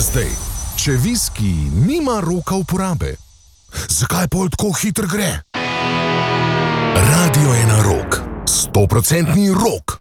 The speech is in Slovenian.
zdaj, če viski nima roka uporabe, zakaj pol tako hitro gre? Radio je na rok, 100% rok.